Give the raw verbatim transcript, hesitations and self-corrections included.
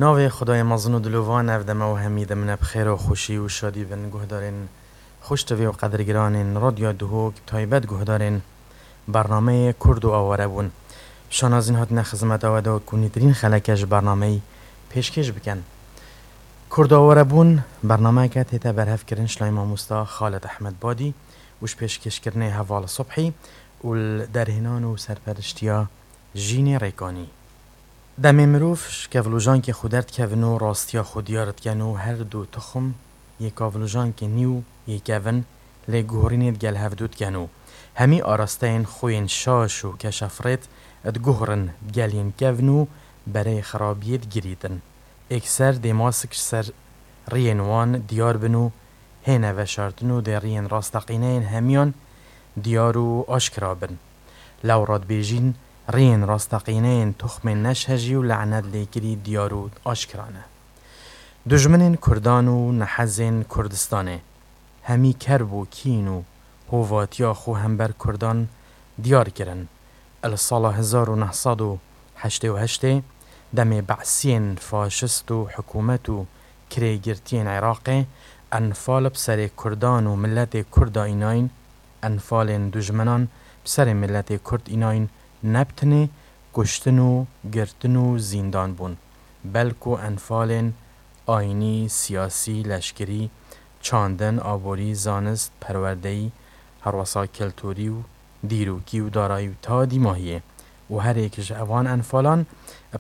ناوی خدای مزن و دلوان افدم و حمید من بخیر و خوشی و شادی و نگه دارین خوشتوی و قدرگرانین رادیو دهوک تایبت گه دارین برنامه کرد و آواره بون شان از این هات نخزمت آوده و کنیدرین خلکش برنامه پیشکش بکن کرد و آواره بون برنامه که تیتا برهف کرن شلایم آموستا خالد احمد بادی وش پیشکش کرنه حوال صبحی و درهنان و سرپرشتیا جین ریکانی دم مروف کاولوژان که خودت کونو راستیا خودیارت کنو هر دو تخم یک کاولوژان که نیو یک کون لگورینت گل هفدود کنو همی آراستین خوین شاش و کشفرت اد گهرن گلین کونو برای خرابیت گریدن اکسر دماسک سر رینوان دیار بنو هنه و شارتنو در رین راستقینین همیان دیارو آشکرابن لوراد بیجین رین راستقینین تخم نشهجی و لعنت لیکری دیارو آشکرانه دجمنین کردان و نحزین کردستانه همی کرب و کین و هواتیا خو همبر کردان دیار کرن السال هزار و نهصد و هشت و هشت دم بعثین فاشست و حکومت و کریگرتین عراق انفال بسر کردان و ملت کرد ایناین انفال دجمنان بسر ملت کرد ایناین نبتنه کشتن و گرتن و زیندان بون بلکو انفال آینی سیاسی لشکری چاندن آبوری زانست پروردهی هروسا کلتوری و دیروکی و دارایی و تا دیماهیه و هر یکش اوان انفالان